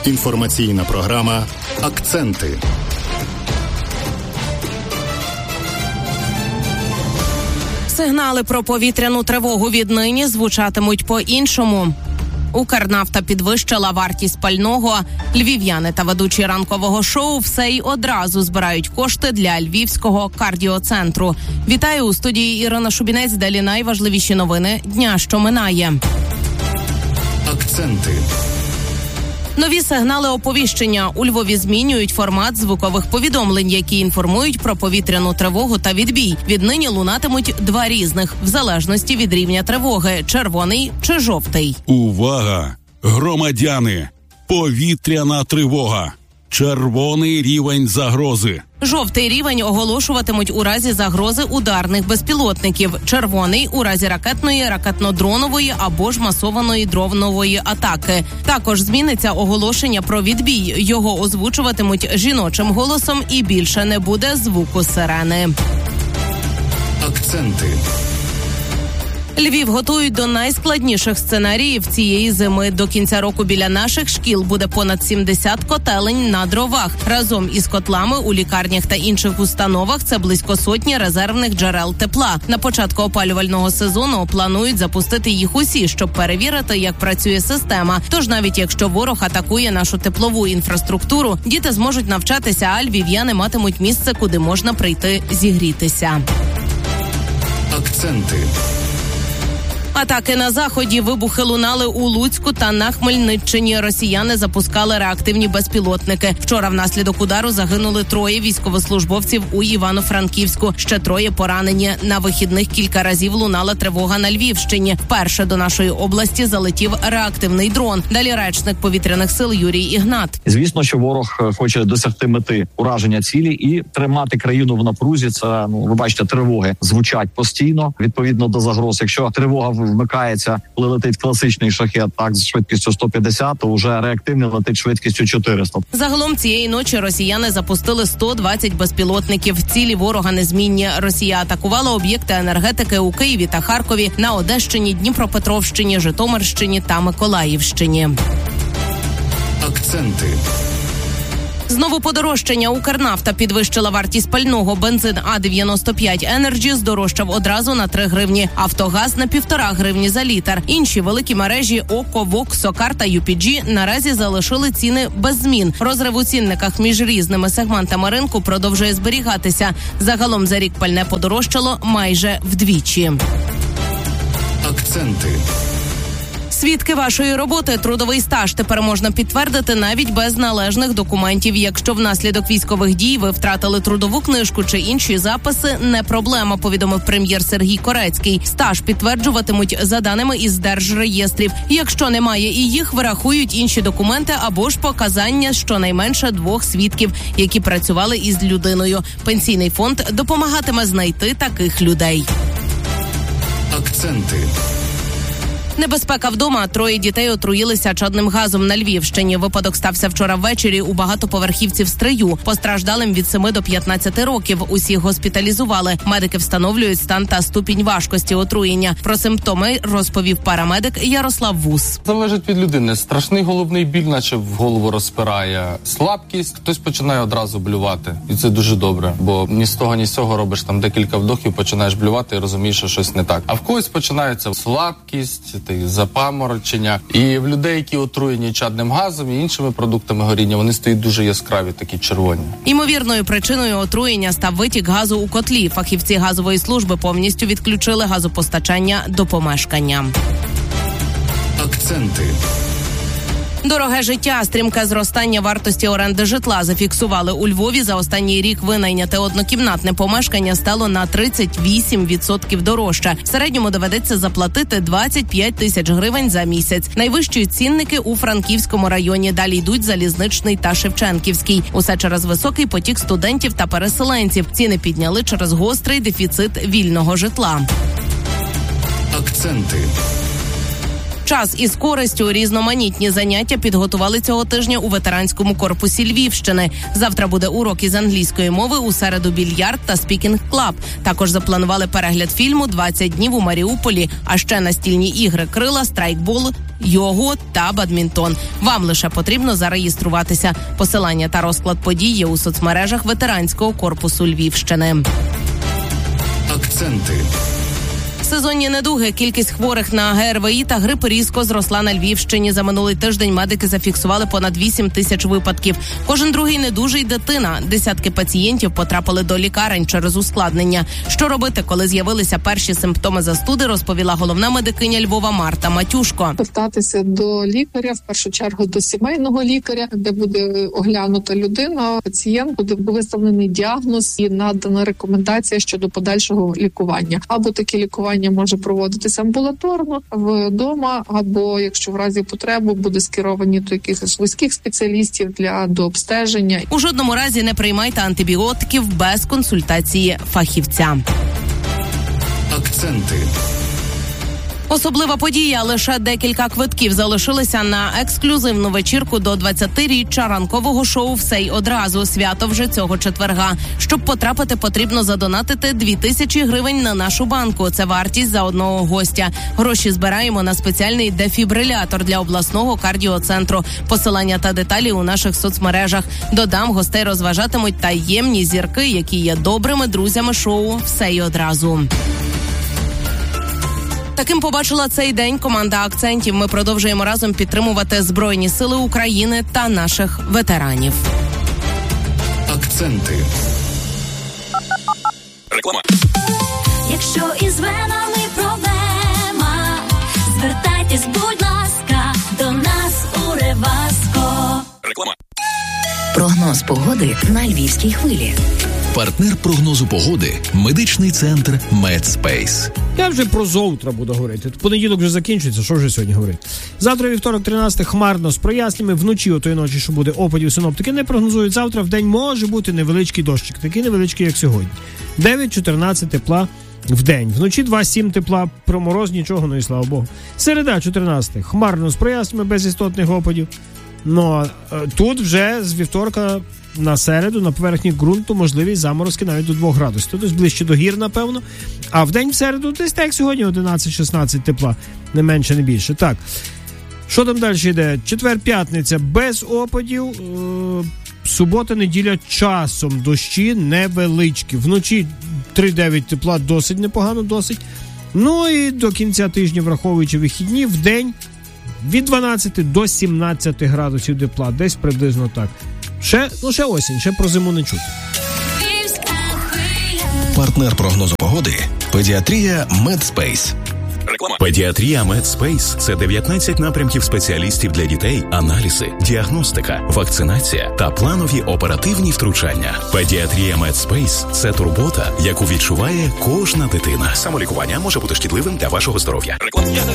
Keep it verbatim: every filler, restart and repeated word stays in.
Інформаційна програма «Акценти». Сигнали про повітряну тривогу віднині звучатимуть по-іншому. Укрнафта підвищила вартість пального. Львів'яни та ведучі ранкового шоу все й одразу збирають кошти для Львівського кардіоцентру. Вітаю у студії Ірина Шубінець. Далі найважливіші новини дня, що минає. Акценти. Нові сигнали оповіщення. У Львові змінюють формат звукових повідомлень, які інформують про повітряну тривогу та відбій. Віднині лунатимуть два різних, в залежності від рівня тривоги – червоний чи жовтий. Увага! Громадяни! Повітряна тривога! Червоний рівень загрози. Жовтий рівень оголошуватимуть у разі загрози ударних безпілотників. Червоний – у разі ракетної, ракетно-дронової або ж масованої дронової атаки. Також зміниться оголошення про відбій. Його озвучуватимуть жіночим голосом і більше не буде звуку сирени. Акценти. Львів готують до найскладніших сценаріїв цієї зими. До кінця року біля наших шкіл буде понад сімдесят котелень на дровах. Разом із котлами у лікарнях та інших установах це близько сотні резервних джерел тепла. На початку опалювального сезону планують запустити їх усі, щоб перевірити, як працює система. Тож навіть якщо ворог атакує нашу теплову інфраструктуру, діти зможуть навчатися, а львів'яни матимуть місце, куди можна прийти зігрітися. Акценти. Атаки на Заході, вибухи лунали у Луцьку та на Хмельниччині. Росіяни запускали реактивні безпілотники. Вчора внаслідок удару загинули троє військовослужбовців у Івано-Франківську. Ще троє поранені. На вихідних кілька разів лунала тривога на Львівщині. Вперше до нашої області залетів реактивний дрон. Далі речник повітряних сил Юрій Ігнат. Звісно, що ворог хоче досягти мети ураження цілі і тримати країну в напрузі. Це, ну, ви бачите, тривоги звучать постійно відповідно до загроз. Якщо тривога вмикається, коли летить класичний шахет, так, з швидкістю сто п'ятдесят, то вже реактивний летить швидкістю чотириста. Загалом цієї ночі росіяни запустили сто двадцять безпілотників. Цілі ворога незмінні. Росія атакувала об'єкти енергетики у Києві та Харкові, на Одещині, Дніпропетровщині, Житомирщині та Миколаївщині. Акценти. Знову подорожчання. Укрнафта підвищила вартість пального. Бензин А дев'яносто п'ять Energy здорожчав одразу на три гривні. Автогаз на півтора гривні за літр. Інші великі мережі ОКО, ВОК, Сокар та Ю Пі Джі наразі залишили ціни без змін. Розрив у цінниках між різними сегментами ринку продовжує зберігатися. Загалом за рік пальне подорожчало майже вдвічі. Акценти. Свідки вашої роботи. Трудовий стаж тепер можна підтвердити навіть без належних документів. Якщо внаслідок військових дій ви втратили трудову книжку чи інші записи, не проблема, повідомив прем'єр Сергій Корецький. Стаж підтверджуватимуть за даними із держреєстрів. Якщо немає і їх, вирахують інші документи або ж показання щонайменше двох свідків, які працювали із людиною. Пенсійний фонд допомагатиме знайти таких людей. Акценти. Небезпека вдома. Троє дітей отруїлися чадним газом на Львівщині. Випадок стався вчора ввечері у багатоповерхівці в Стрию. Постраждалим від семи до п'ятнадцяти років. Усіх госпіталізували. Медики встановлюють стан та ступінь важкості отруєння. Про симптоми розповів парамедик Ярослав Вус. Залежить від людини. Страшний головний біль, наче в голову розпирає. Слабкість. Хтось починає одразу блювати. І це дуже добре. Бо ні з того, ні з цього робиш там декілька вдохів, починаєш блювати і розумієш, що щось не так. А в когось починається слабкість, запаморочення. І в людей, які отруєні чадним газом і іншими продуктами горіння, вони стають дуже яскраві, такі червоні. Імовірною причиною отруєння став витік газу у котлі. Фахівці газової служби повністю відключили газопостачання до помешкання. Акценти. Дороге життя, стрімке зростання вартості оренди житла зафіксували у Львові. За останній рік винайняте однокімнатне помешкання стало на тридцять вісім відсотків дорожче. В середньому доведеться заплатити двадцять п'ять тисяч гривень за місяць. Найвищі цінники у Франківському районі. Далі йдуть Залізничний та Шевченківський. Усе через високий потік студентів та переселенців. Ціни підняли через гострий дефіцит вільного житла. Акценти. Час із користю. Різноманітні заняття підготували цього тижня у ветеранському корпусі Львівщини. Завтра буде урок із англійської мови, у середу більярд та спікінг-клаб. Також запланували перегляд фільму «двадцять днів у Маріуполі», а ще настільні ігри «Крила», «Страйкбол», йогу та бадмінтон. Вам лише потрібно зареєструватися. Посилання та розклад подій є у соцмережах ветеранського корпусу Львівщини. Акценти. Сезонні недуги, кількість хворих на ге ер ве і та грип різко зросла на Львівщині. За минулий тиждень медики зафіксували понад вісім тисяч випадків. Кожен другий недужий дитина. Десятки пацієнтів потрапили до лікарень через ускладнення. Що робити, коли з'явилися перші симптоми застуди, розповіла головна медикиня Львова Марта Матюшко. Звертатися до лікаря, в першу чергу до сімейного лікаря, де буде оглянута людина, пацієнт, буде виставлений діагноз і надана рекомендація щодо подальшого лікування. Або таке лікування може проводитися амбулаторно вдома, або, якщо в разі потреби, буде скеровані до якихось вузьких спеціалістів для дообстеження. У жодному разі не приймайте антибіотиків без консультації фахівця. Акценти. Особлива подія. Лише декілька квитків залишилися на ексклюзивну вечірку до двадцятиріччя ранкового шоу «Все й одразу». Свято вже цього четверга. Щоб потрапити, потрібно задонатити дві тисячі гривень на нашу банку. Це вартість за одного гостя. Гроші збираємо на спеціальний дефібрилятор для обласного кардіоцентру. Посилання та деталі у наших соцмережах. Додам, гостей розважатимуть таємні зірки, які є добрими друзями шоу «Все й одразу». Таким побачила цей день команда «Акцентів». Ми продовжуємо разом підтримувати Збройні сили України та наших ветеранів. Акценти. Реклама. Якщо із венами проблема, звертайтесь, будь ласка, до нас у Реваско. Реклама. Прогноз погоди на Львівській хвилі. Партнер прогнозу погоди – медичний центр Медспейс. Я вже про завтра буду говорити. Понеділок вже закінчується, що вже сьогодні говорити. Завтра, вівторок, тринадцяте, хмарно з прояснями. Вночі отої ночі, що буде опадів, синоптики не прогнозують. Завтра в день може бути невеличкий дощик, такий невеличкий, як сьогодні. дев'ять-чотирнадцять тепла в день. Вночі два-сім тепла, про мороз нічого, ну і слава Богу. Середа, чотирнадцяте, хмарно з прояснями, без істотних опадів. Ну, тут вже з вівторка на середу на поверхні ґрунту можливість заморозки навіть до двох градусів. Тобто ближче до гір, напевно. А в день в середу десь так сьогодні одинадцять-шістнадцять тепла. Не менше, не більше. Так. Що там далі йде? Четвер-п'ятниця без опадів. Е- субота-неділя часом дощі невеличкі. Вночі три-дев'ять тепла досить непогано, досить. Ну і до кінця тижня, враховуючи вихідні, в день від дванадцяти до сімнадцяти градусів тепла. Десь приблизно так. Ще, ну ще осінь, ще про зиму не чути. Партнер прогнозу погоди – педіатрія Медспейс. Реклама. Педіатрія Медспейс – це дев'ятнадцять напрямків спеціалістів для дітей, аналізи, діагностика, вакцинація та планові оперативні втручання. Педіатрія Медспейс – це турбота, яку відчуває кожна дитина. Самолікування може бути шкідливим для вашого здоров'я. Реклама.